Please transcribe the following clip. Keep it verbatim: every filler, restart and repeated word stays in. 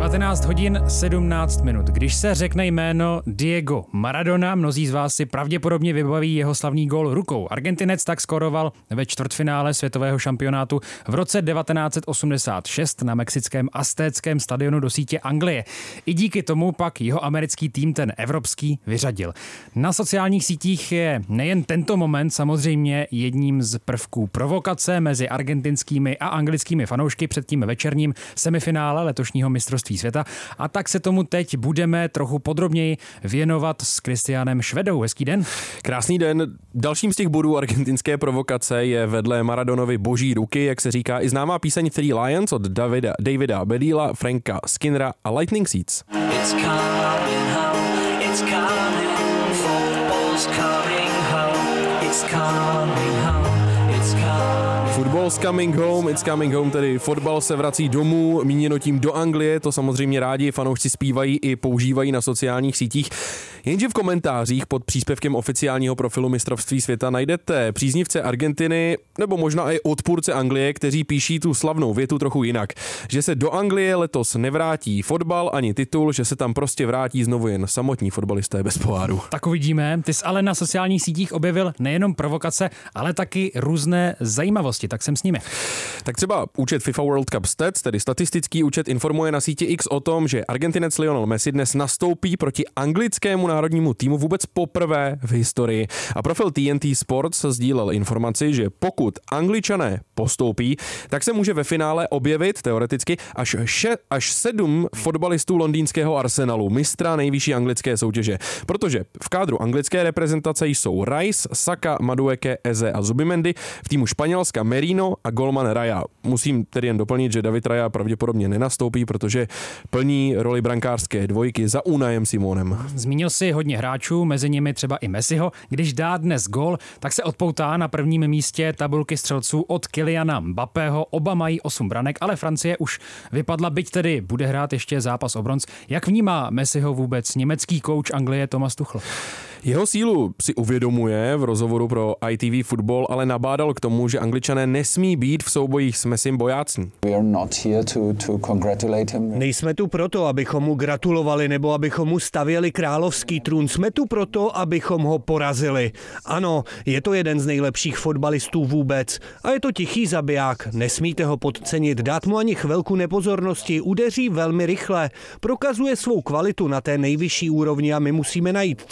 devatenáct hodin sedmnáct minut. Když se řekne jméno Diego Maradona, mnozí z vás si pravděpodobně vybaví jeho slavný gól rukou. Argentinec tak skoroval ve čtvrtfinále světového šampionátu v roce devatenáct osmdesát šest na mexickém Aztéckém stadionu do sítě Anglie. I díky tomu pak jeho americký tým ten evropský vyřadil. Na sociálních sítích je nejen tento moment samozřejmě jedním z prvků provokace mezi argentinskými a anglickými fanoušky před tím večerním semifinále letošního mistrovství světa. A tak se tomu teď budeme trochu podrobněji věnovat s Kristiánem Švedou. Hezký den. Krásný den. Dalším z těch bodů argentinské provokace je vedle Maradonovy boží ruky, jak se říká, i známá píseň Three Lions od Davida, Davida Bedíla, Franka Skinnera a Lightning Seeds. It's coming home, it's coming, football's coming home, it's coming home, it's coming. Football's coming home, it's coming home, tedy fotbal se vrací domů, míněno tím do Anglie, to samozřejmě rádi fanoušci zpívají i používají na sociálních sítích. Jenže v komentářích pod příspěvkem oficiálního profilu mistrovství světa najdete příznivce Argentiny nebo možná i odpůrce Anglie, kteří píší tu slavnou větu trochu jinak. Že se do Anglie letos nevrátí fotbal ani titul, že se tam prostě vrátí znovu jen samotní fotbalisté bez poháru. Tak uvidíme. Ty jsi ale na sociálních sítích objevil nejenom provokace, ale taky různé zajímavosti, tak jsem s nimi. Tak třeba účet FIFA World Cup Stats, tedy statistický účet, informuje na síti X o tom, že Argentinec Lionel Messi dnes nastoupí proti anglickému národnímu týmu vůbec poprvé v historii. A profil T N T Sports sdílel informaci, že pokud Angličané postoupí, tak se může ve finále objevit teoreticky až, še, až sedm fotbalistů londýnského Arsenalu, mistra nejvyšší anglické soutěže. Protože v kádru anglické reprezentace jsou Rice, Saka, Madueke, Eze a Zubimendi, v týmu Španělska Merino a golman Raya. Musím tedy jen doplnit, že David Raya pravděpodobně nenastoupí, protože plní roli brankářské dvojky za Unajem Simonem. Zmínil si hodně hráčů, mezi nimi třeba i Messiho. Když dá dnes gól, tak se odpoutá na prvním místě tabulky střelců od Kyliana Mbappého. Oba mají osm branek, ale Francie už vypadla, byť tedy bude hrát ještě zápas o bronz. Jak vnímá Messiho vůbec německý kouč Anglie Thomas Tuchel? Jeho sílu si uvědomuje v rozhovoru pro I T V Football, ale nabádal k tomu, že Angličané nesmí být v soubojích s Messim bojácní. Nejsme tu proto, abychom mu gratulovali nebo abychom mu stavěli královský trůn. Jsme tu proto, abychom ho porazili. Ano, je to jeden z nejlepších fotbalistů vůbec. A je to tichý zabiják. Nesmíte ho podcenit, dát mu ani chvilku nepozornosti. Udeří velmi rychle. Prokazuje svou kvalitu na té nejvyšší úrovni a my musíme najít